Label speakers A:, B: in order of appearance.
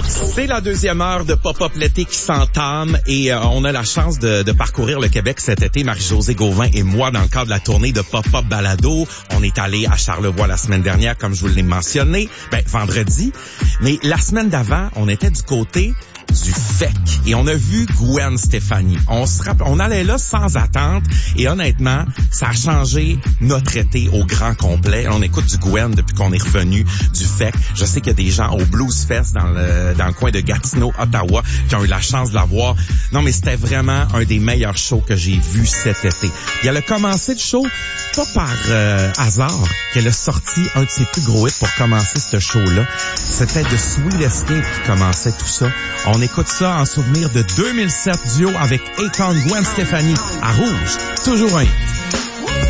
A: C'est la deuxième heure de Pop-Up l'été qui s'entame et on a la chance de parcourir le Québec cet été, Marie-Josée Gauvin et moi, dans le cadre de la tournée de Pop-Up Balado. On est allé à Charlevoix la semaine dernière, comme je vous l'ai mentionné, vendredi. Mais la semaine d'avant, on était du côté du FEC et on a vu Gwen Stefani. On allait là sans attente et honnêtement, ça a changé notre été au grand complet. On écoute du Gwen depuis qu'on est revenu du FEC. Je sais qu'il y a des gens au Blues Fest dans le coin de Gatineau, Ottawa, qui ont eu la chance de la voir. Non, mais c'était vraiment un des meilleurs shows que j'ai vus cet été. Et elle a commencé le show pas par hasard qu'elle a sorti un de ses plus gros hits pour commencer ce show-là. C'était The Sweet Escape qui commençait tout ça. On écoute ça en souvenir de 2007 duo avec Akon Gwen Stefani à Rouge. Toujours un hit.